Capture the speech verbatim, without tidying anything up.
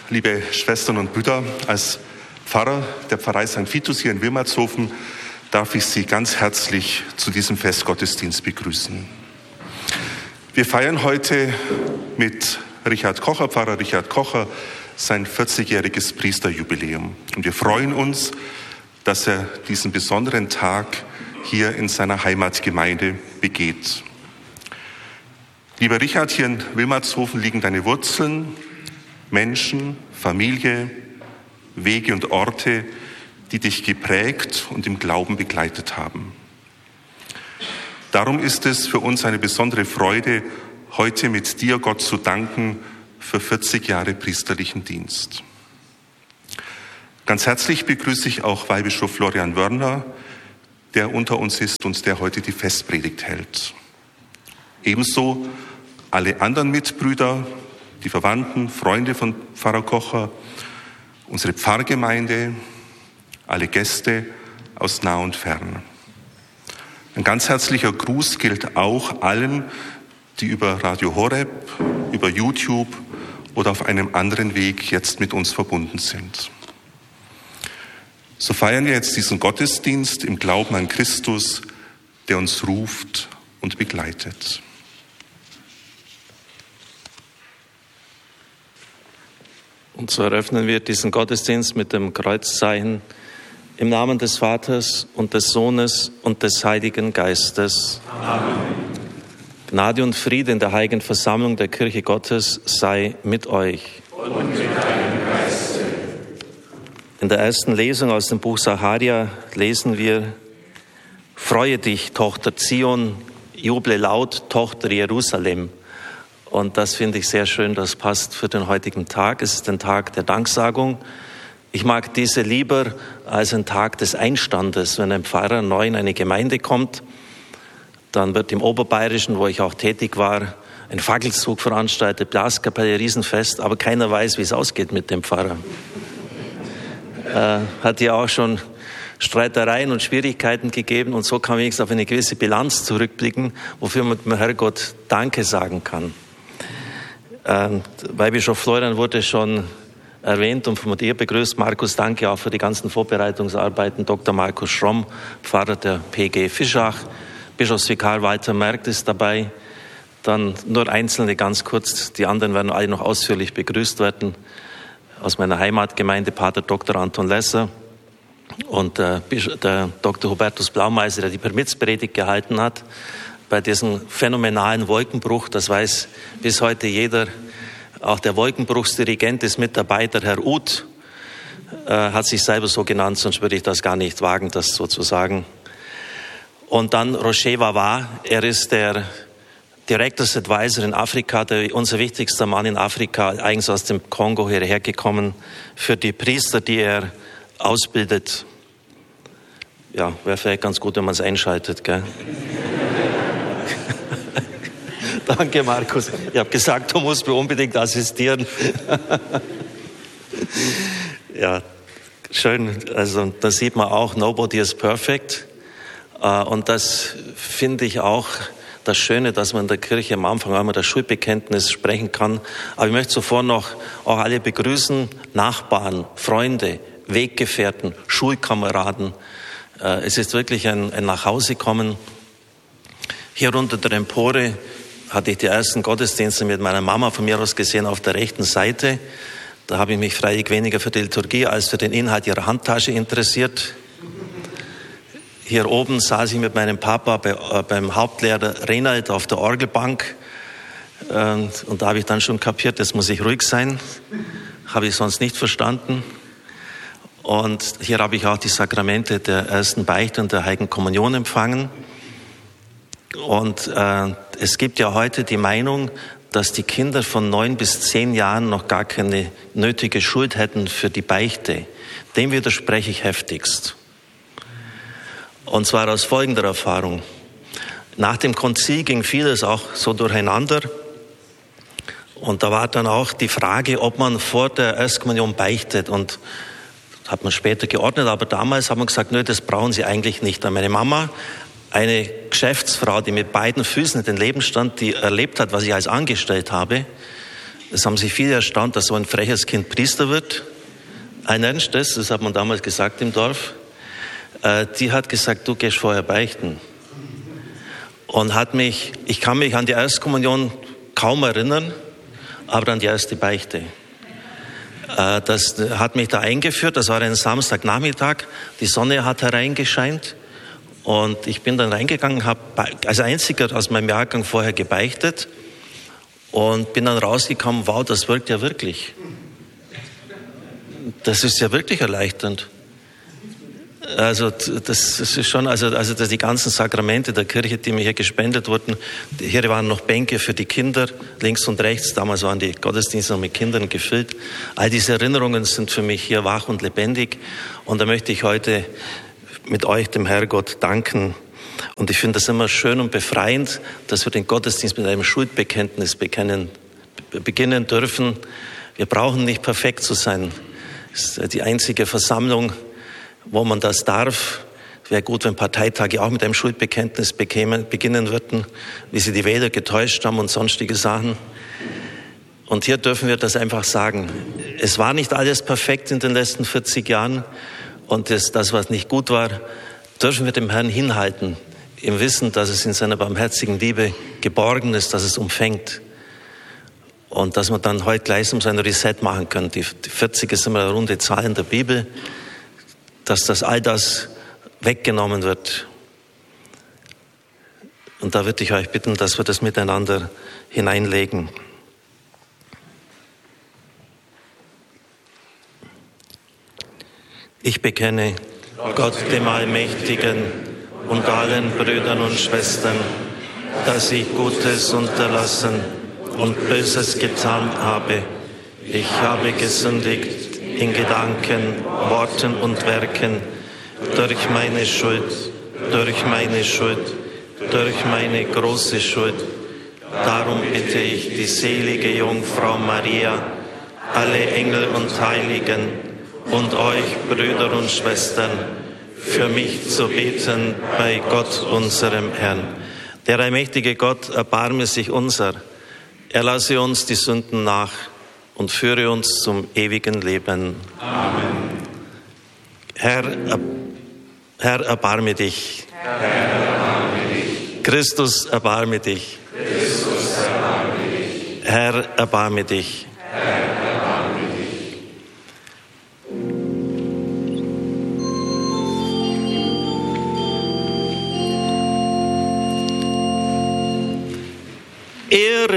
liebe Schwestern und Brüder, als Pfarrer der Pfarrei Sankt Vitus hier in Wilmershofen darf ich Sie ganz herzlich zu diesem Festgottesdienst begrüßen. Wir feiern heute mit Richard Kocher, Pfarrer Richard Kocher, sein vierzigjähriges Priesterjubiläum. Und wir freuen uns, dass er diesen besonderen Tag hier in seiner Heimatgemeinde begeht. Lieber Richard, hier in Wilmershofen liegen deine Wurzeln, Menschen, Familie, Wege und Orte, die dich geprägt und im Glauben begleitet haben. Darum ist es für uns eine besondere Freude, heute mit dir, Gott, zu danken für vierzig Jahre priesterlichen Dienst. Ganz herzlich begrüße ich auch Weihbischof Florian Wörner, der unter uns ist und der heute die Festpredigt hält. Ebenso alle anderen Mitbrüder, die Verwandten, Freunde von Pfarrer Kocher, unsere Pfarrgemeinde, alle Gäste aus nah und fern. Ein ganz herzlicher Gruß gilt auch allen, die über Radio Horeb, über YouTube oder auf einem anderen Weg jetzt mit uns verbunden sind. So feiern wir jetzt diesen Gottesdienst im Glauben an Christus, der uns ruft und begleitet. Und so eröffnen wir diesen Gottesdienst mit dem Kreuzzeichen im Namen des Vaters und des Sohnes und des Heiligen Geistes. Amen. Gnade und Friede in der heiligen Versammlung der Kirche Gottes sei mit euch. Und mit deinem Geiste. In der ersten Lesung aus dem Buch Sacharja lesen wir: Freue dich, Tochter Zion, juble laut, Tochter Jerusalem. Und das finde ich sehr schön, das passt für den heutigen Tag. Es ist ein Tag der Danksagung. Ich mag diese lieber als ein Tag des Einstandes. Wenn ein Pfarrer neu in eine Gemeinde kommt, dann wird im Oberbayerischen, wo ich auch tätig war, ein Fackelzug veranstaltet, Blaskapelle, Riesenfest, aber keiner weiß, wie es ausgeht mit dem Pfarrer. Äh, hat ja auch schon Streitereien und Schwierigkeiten gegeben, und so kann man wenigstens auf eine gewisse Bilanz zurückblicken, wofür man dem Herrgott Danke sagen kann. Äh, Weihbischof Florian wurde schon erwähnt und von dir begrüßt. Markus, danke auch für die ganzen Vorbereitungsarbeiten. Doktor Markus Schromm, Pfarrer der P G Fischach. Bischofsvikar Walter Merkt ist dabei. Dann nur Einzelne ganz kurz. Die anderen werden alle noch ausführlich begrüßt werden. Aus meiner Heimatgemeinde Pater Doktor Anton Lesser und der, der Doktor Hubertus Blaumeiser, der die Permitspredigt gehalten hat. Bei diesem phänomenalen Wolkenbruch, das weiß bis heute jeder, auch der Wolkenbruchsdirigent ist mit dabei, der Herr Uth, äh, hat sich selber so genannt, sonst würde ich das gar nicht wagen, das so zu sagen. Und dann Roger Wawa, er ist der Directors Advisor in Afrika, der, unser wichtigster Mann in Afrika, eigens aus dem Kongo hierher gekommen, für die Priester, die er ausbildet. Ja, wäre vielleicht ganz gut, wenn man es einschaltet, gell? Danke, Markus. Ich habe gesagt, du musst mir unbedingt assistieren. Ja, schön. Also da sieht man auch, nobody is perfect. Und das finde ich auch das Schöne, dass man in der Kirche am Anfang einmal das Schuldbekenntnis sprechen kann. Aber ich möchte zuvor noch auch alle begrüßen, Nachbarn, Freunde, Weggefährten, Schulkameraden. Es ist wirklich ein, ein Nachhausekommen. Hier unter der Empore hatte ich die ersten Gottesdienste mit meiner Mama von mir aus gesehen auf der rechten Seite. Da habe ich mich freilich weniger für die Liturgie als für den Inhalt ihrer Handtasche interessiert. Hier oben saß ich mit meinem Papa bei, äh, beim Hauptlehrer Reinald auf der Orgelbank. Und, und da habe ich dann schon kapiert, jetzt muss ich ruhig sein. Habe ich sonst nicht verstanden. Und hier habe ich auch die Sakramente der ersten Beichte und der Heiligen Kommunion empfangen. Und äh, es gibt ja heute die Meinung, dass die Kinder von neun bis zehn Jahren noch gar keine nötige Schuld hätten für die Beichte. Dem widerspreche ich heftigst. Und zwar aus folgender Erfahrung. Nach dem Konzil ging vieles auch so durcheinander. Und da war dann auch die Frage, ob man vor der Erstkommunion beichtet. Und das hat man später geordnet, aber damals hat man gesagt, nö, das brauchen Sie eigentlich nicht. Und meine Mama, eine Geschäftsfrau, die mit beiden Füßen in den Leben stand, die erlebt hat, was ich als angestellt habe, Es haben sich viele erstaunt, dass so ein freches Kind Priester wird. Ein Ernstes, das hat man damals gesagt im Dorf, äh, die hat gesagt, du gehst vorher beichten. Und hat mich, ich kann mich an die Erstkommunion kaum erinnern, aber an die erste Beichte. Äh, das hat mich da eingeführt, das war ein Samstagnachmittag, die Sonne hat hereingescheint und ich bin dann reingegangen, habe als einziger aus meinem Jahrgang vorher gebeichtet und bin dann rausgekommen, wow, das wirkt ja wirklich. Das ist ja wirklich erleichternd. Also das ist schon, also, also dass die ganzen Sakramente der Kirche, die mir hier gespendet wurden, hier waren noch Bänke für die Kinder, links und rechts, damals waren die Gottesdienste noch mit Kindern gefüllt. All diese Erinnerungen sind für mich hier wach und lebendig und da möchte ich heute mit euch, dem Herrgott, danken. Und ich finde das immer schön und befreiend, dass wir den Gottesdienst mit einem Schuldbekenntnis bekennen, beginnen dürfen. Wir brauchen nicht perfekt zu sein. Das ist die einzige Versammlung, wo man das darf. Es wäre gut, wenn Parteitage auch mit einem Schuldbekenntnis bekämen, beginnen würden, wie sie die Wähler getäuscht haben und sonstige Sachen. Und hier dürfen wir das einfach sagen. Es war nicht alles perfekt in den letzten vierzig Jahren und das, das was nicht gut war, dürfen wir dem Herrn hinhalten, im Wissen, dass es in seiner barmherzigen Liebe geborgen ist, dass es umfängt. Und dass wir dann heute gleich so ein Reset machen können. Die, die vierzig ist immer eine runde Zahl in der Bibel, dass das all das weggenommen wird. Und da würde ich euch bitten, dass wir das miteinander hineinlegen. Ich bekenne Gott, dem Allmächtigen und allen Brüdern und Schwestern, dass ich Gutes unterlassen und Böses getan habe. Ich habe gesündigt in Gedanken, Worten und Werken, durch meine Schuld, durch meine Schuld, durch meine große Schuld. Darum bitte ich die selige Jungfrau Maria, alle Engel und Heiligen und euch, Brüder und Schwestern, für mich zu beten bei Gott, unserem Herrn. Der allmächtige Gott, erbarme sich unser. Er lasse uns die Sünden nach und führe uns zum ewigen Leben. Amen. Herr, er, Herr, erbarme dich. Herr, erbarme dich. Christus, erbarme dich. Christus, erbarme dich. Herr, erbarme dich. Herr,